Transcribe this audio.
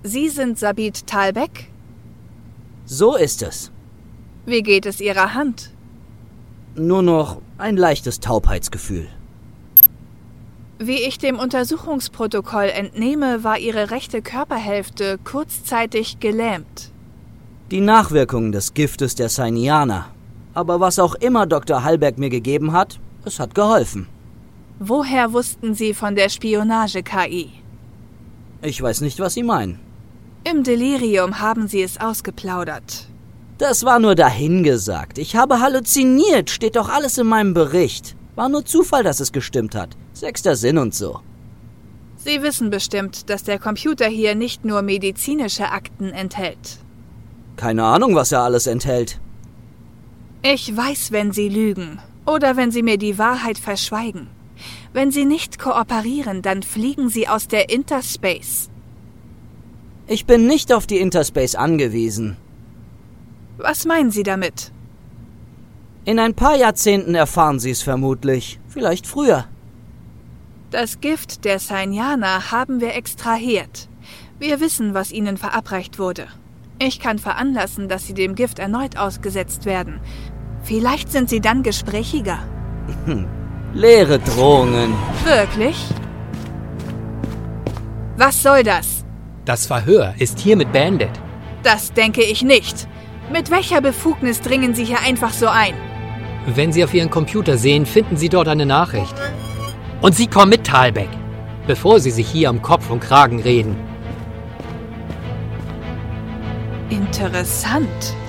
Sie sind Sabit Talbek? So ist es. Wie geht es Ihrer Hand? Nur noch ein leichtes Taubheitsgefühl. Wie ich dem Untersuchungsprotokoll entnehme, war Ihre rechte Körperhälfte kurzzeitig gelähmt. Die Nachwirkungen des Giftes der Sainianer. Aber was auch immer Dr. Hallberg mir gegeben hat, es hat geholfen. Woher wussten Sie von der Spionage-KI? Ich weiß nicht, was Sie meinen. Im Delirium haben Sie es ausgeplaudert. Das war nur dahingesagt. Ich habe halluziniert, steht doch alles in meinem Bericht. War nur Zufall, dass es gestimmt hat. 6. Sinn und so. Sie wissen bestimmt, dass der Computer hier nicht nur medizinische Akten enthält. Keine Ahnung, was er alles enthält. Ich weiß, wenn Sie lügen oder wenn Sie mir die Wahrheit verschweigen. Wenn Sie nicht kooperieren, dann fliegen Sie aus der Interspace. Ich bin nicht auf die Interspace angewiesen. Was meinen Sie damit? In ein paar Jahrzehnten erfahren Sie es vermutlich. Vielleicht früher. Das Gift der Sainianer haben wir extrahiert. Wir wissen, was ihnen verabreicht wurde. Ich kann veranlassen, dass Sie dem Gift erneut ausgesetzt werden. Vielleicht sind Sie dann gesprächiger. Leere Drohungen. Wirklich? Was soll das? Das Verhör ist hiermit beendet. Das denke ich nicht. Mit welcher Befugnis dringen Sie hier einfach so ein? Wenn Sie auf Ihren Computer sehen, finden Sie dort eine Nachricht. Und Sie kommen mit Talbek, bevor Sie sich hier am Kopf und Kragen reden. Interessant.